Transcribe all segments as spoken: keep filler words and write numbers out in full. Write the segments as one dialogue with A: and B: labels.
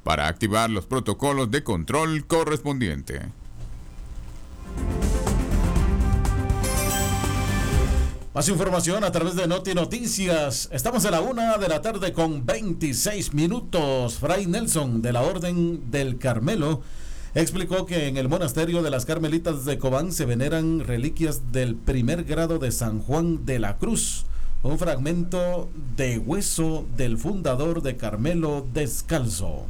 A: para activar los protocolos de control correspondiente.
B: Más información a través de Noti Noticias. Estamos a la una de la tarde con veintiséis minutos. Fray Nelson de la Orden del Carmelo explicó que en el monasterio de las Carmelitas de Cobán se veneran reliquias del primer grado de San Juan de la Cruz, un fragmento de hueso del fundador de Carmelo Descalzo.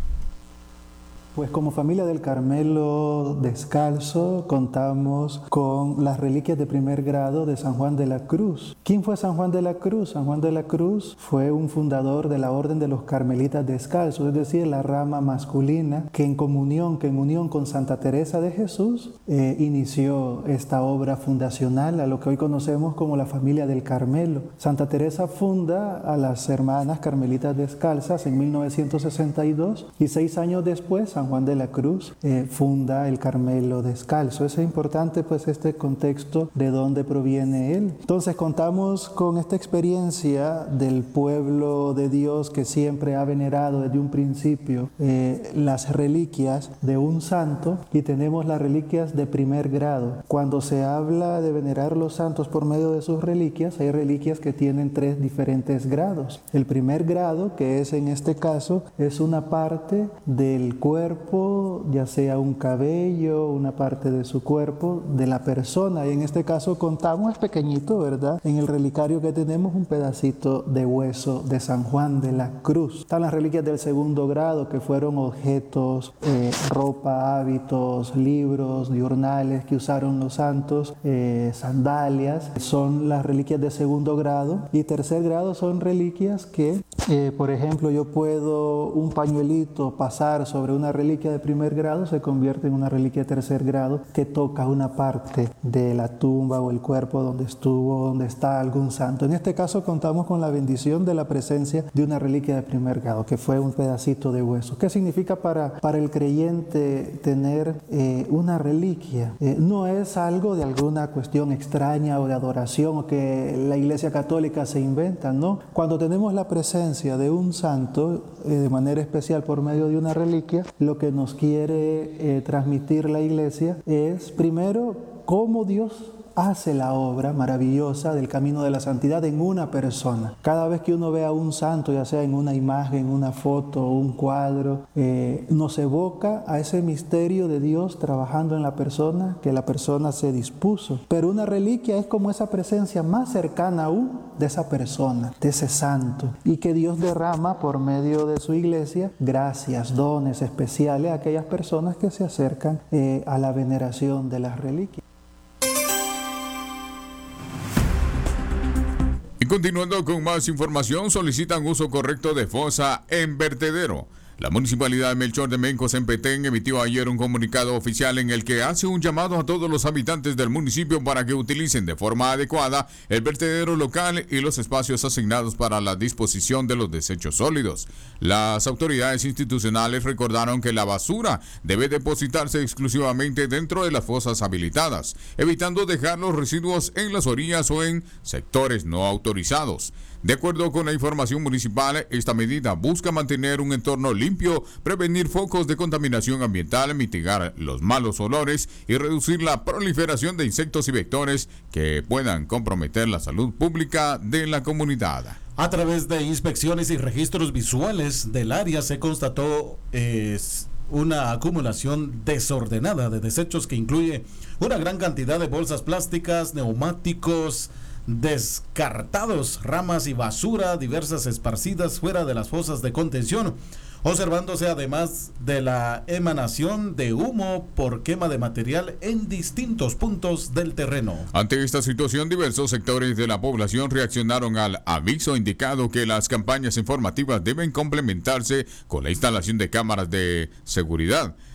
C: Pues como familia del Carmelo Descalzo contamos con las reliquias de primer grado de San Juan de la Cruz. ¿Quién fue San Juan de la Cruz? San Juan de la Cruz fue un fundador de la Orden de los Carmelitas Descalzos, es decir, la rama masculina que en comunión, que en unión con Santa Teresa de Jesús eh, inició esta obra fundacional a lo que hoy conocemos como la familia del Carmelo. Santa Teresa funda a las hermanas Carmelitas Descalzas en mil novecientos sesenta y dos y seis años después San Juan de la Cruz eh, funda el Carmelo Descalzo. Es importante pues este contexto de dónde proviene él. Entonces contamos con esta experiencia del pueblo de Dios que siempre ha venerado desde un principio eh, las reliquias de un santo, y tenemos las reliquias de primer grado. Cuando se habla de venerar los santos por medio de sus reliquias, hay reliquias que tienen tres diferentes grados. El primer grado, que es en este caso, es una parte del cuerpo, ya sea un cabello, una parte de su cuerpo, de la persona, y en este caso contamos, es pequeñito, ¿verdad? En el relicario que tenemos un pedacito de hueso de San Juan de la Cruz. Están las reliquias del segundo grado, que fueron objetos, eh, ropa, hábitos, libros, diurnales que usaron los santos, eh, sandalias, son las reliquias de segundo grado. Y tercer grado son reliquias que, eh, por ejemplo, yo puedo un pañuelito pasar sobre una reliquia de primer grado, se convierte en una reliquia de tercer grado que toca una parte de la tumba o el cuerpo donde estuvo, donde está algún santo. En este caso contamos con la bendición de la presencia de una reliquia de primer grado, que fue un pedacito de hueso. ¿Qué significa para, para el creyente tener eh, una reliquia? Eh, no es algo de alguna cuestión extraña o de adoración o que la Iglesia Católica se inventa, ¿no? Cuando tenemos la presencia de un santo eh, de manera especial por medio de una reliquia, lo que nos quiere eh, transmitir la Iglesia es, primero, cómo Dios hace la obra maravillosa del camino de la santidad en una persona. Cada vez que uno ve a un santo, ya sea en una imagen, una foto, un cuadro, eh, nos evoca a ese misterio de Dios trabajando en la persona, que la persona se dispuso. Pero una reliquia es como esa presencia más cercana aún de esa persona, de ese santo, y que Dios derrama por medio de su iglesia gracias, dones especiales a aquellas personas que se acercan eh, a la veneración de las reliquias.
A: Y continuando con más información, solicitan uso correcto de fosa en vertedero. La Municipalidad de Melchor de Mencos en Petén emitió ayer un comunicado oficial en el que hace un llamado a todos los habitantes del municipio para que utilicen de forma adecuada el vertedero local y los espacios asignados para la disposición de los desechos sólidos. Las autoridades institucionales recordaron que la basura debe depositarse exclusivamente dentro de las fosas habilitadas, evitando dejar los residuos en las orillas o en sectores no autorizados. De acuerdo con la información municipal, esta medida busca mantener un entorno limpio, prevenir focos de contaminación ambiental, mitigar los malos olores y reducir la proliferación de insectos y vectores que puedan comprometer la salud pública de la comunidad.
B: A través de inspecciones y registros visuales del área se constató eh, una acumulación desordenada de desechos que incluye una gran cantidad de bolsas plásticas, neumáticos descartados, ramas y basura diversas esparcidas fuera de las fosas de contención, observándose además de la emanación de humo por quema de material en distintos puntos del terreno.
A: Ante esta situación, diversos sectores de la población reaccionaron al aviso indicado que las campañas informativas deben complementarse con la instalación de cámaras de seguridad.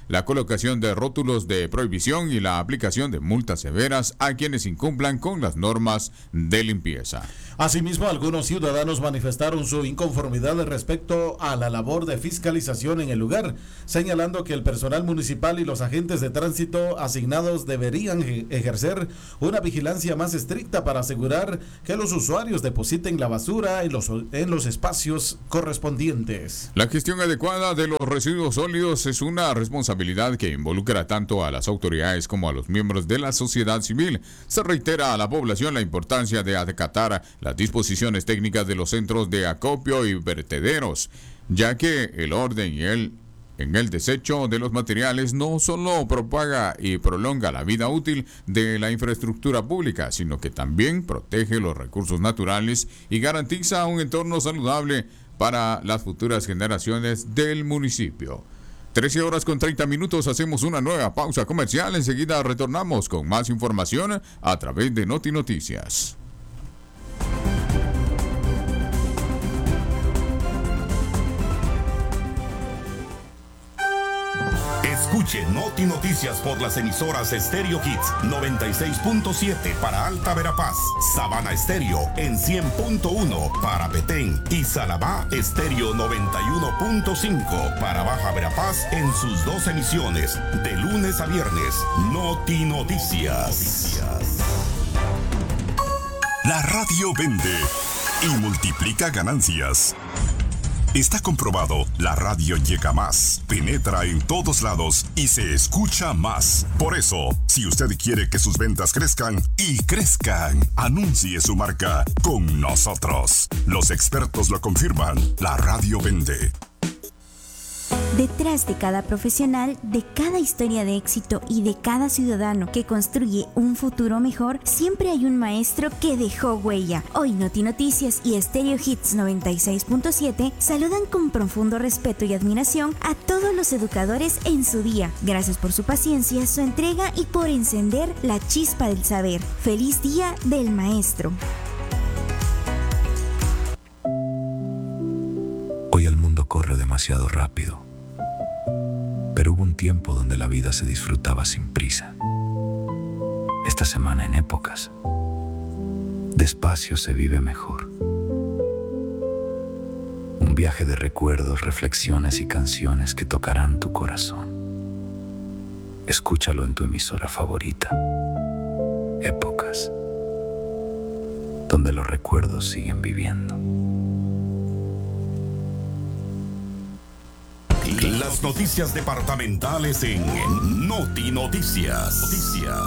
A: la colocación de rótulos de prohibición y la aplicación de multas severas a quienes incumplan con las normas de limpieza.
B: Asimismo, algunos ciudadanos manifestaron su inconformidad respecto a la labor de fiscalización en el lugar, señalando que el personal municipal y los agentes de tránsito asignados deberían ejercer una vigilancia más estricta para asegurar que los usuarios depositen la basura en los, en los espacios correspondientes.
A: La gestión adecuada de los residuos sólidos es una responsabilidad que involucra tanto a las autoridades como a los miembros de la sociedad civil. Se reitera a la población la importancia de acatar las disposiciones técnicas de los centros de acopio y vertederos, ya que el orden y el en el desecho de los materiales no solo propaga y prolonga la vida útil de la infraestructura pública, sino que también protege los recursos naturales y garantiza un entorno saludable para las futuras generaciones del municipio. trece horas con treinta minutos, hacemos una nueva pausa comercial. Enseguida retornamos con más información a través de Noti Noticias.
D: Escuche Noti Noticias por las emisoras Stereo Hits noventa y seis punto siete para Alta Verapaz, Sabana Estéreo en cien punto uno para Petén y Salabá Estéreo noventa y uno punto cinco para Baja Verapaz en sus dos emisiones de lunes a viernes. Noti Noticias.
E: La radio vende y multiplica ganancias. Está comprobado, la radio llega más, penetra en todos lados y se escucha más. Por eso, si usted quiere que sus ventas crezcan y crezcan, anuncie su marca con nosotros. Los expertos lo confirman, la radio vende.
F: Detrás de cada profesional, de cada historia de éxito y de cada ciudadano que construye un futuro mejor, siempre hay un maestro que dejó huella. Hoy Noti Noticias y Stereo Hits noventa y seis punto siete saludan con profundo respeto y admiración a todos los educadores en su día. Gracias por su paciencia, su entrega y por encender la chispa del saber. Feliz Día del Maestro.
G: Hoy el mundo corre demasiado rápido, pero hubo un tiempo donde la vida se disfrutaba sin prisa. Esta semana en Épocas, despacio se vive mejor. Un viaje de recuerdos, reflexiones y canciones que tocarán tu corazón. Escúchalo en tu emisora favorita. Épocas, donde los recuerdos siguen viviendo.
D: Las noticias departamentales en Noti Noticias. Noticias.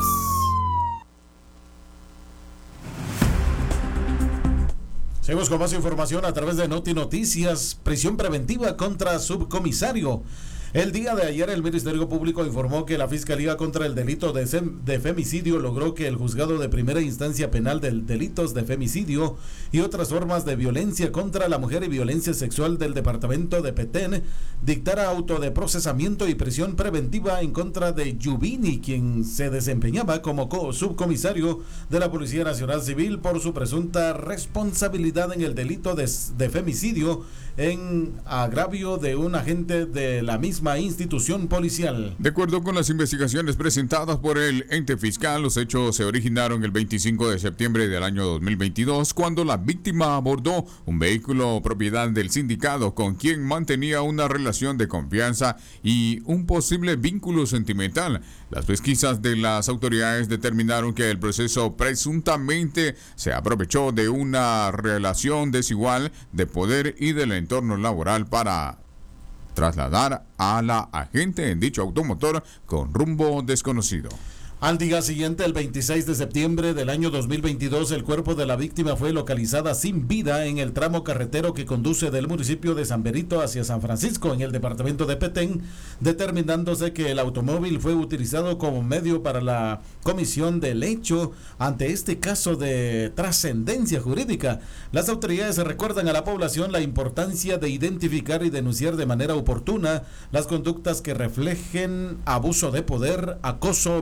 B: Seguimos con más información a través de Noti Noticias. Prisión preventiva contra subcomisario. El día de ayer el Ministerio Público informó que la Fiscalía contra el delito de, de femicidio logró que el Juzgado de Primera Instancia Penal de Delitos de Femicidio y otras formas de violencia contra la mujer y violencia sexual del Departamento de Petén dictara auto de procesamiento y prisión preventiva en contra de Yubini, quien se desempeñaba como subcomisario de la Policía Nacional Civil por su presunta responsabilidad en el delito de, de femicidio en agravio de un agente de la misma institución policial.
A: De acuerdo con las investigaciones presentadas por el ente fiscal, los hechos se originaron el veinticinco de septiembre del año dos mil veintidós, cuando la víctima abordó un vehículo propiedad del sindicado con quien mantenía una relación de confianza y un posible vínculo sentimental. Las pesquisas de las autoridades determinaron que el proceso presuntamente se aprovechó de una relación desigual de poder y del entorno laboral para trasladar a la agente en dicho automotor con rumbo desconocido.
B: Al día siguiente, el veintiséis de septiembre del año dos mil veintidós, el cuerpo de la víctima fue localizada sin vida en el tramo carretero que conduce del municipio de San Benito hacia San Francisco, en el departamento de Petén, determinándose que el automóvil fue utilizado como medio para la comisión del hecho. Ante este caso de trascendencia jurídica, las autoridades recuerdan a la población la importancia de identificar y denunciar de manera oportuna las conductas que reflejen abuso de poder, acoso o violencia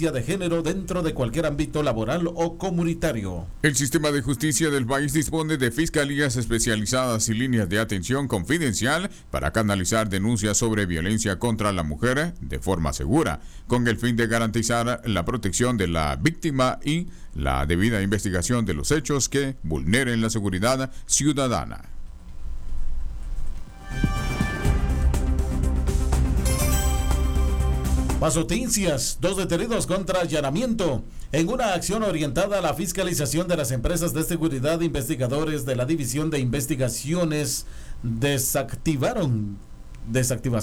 B: violencia de género dentro de cualquier ámbito laboral o comunitario.
A: El sistema de justicia del país dispone de fiscalías especializadas y líneas de atención confidencial para canalizar denuncias sobre violencia contra la mujer de forma segura, con el fin de garantizar la protección de la víctima y la debida investigación de los hechos que vulneren la seguridad ciudadana.
B: Más noticias, dos detenidos contra allanamiento. En una acción orientada a la fiscalización de las empresas de seguridad, investigadores de la División de Investigaciones desactivaron desactivación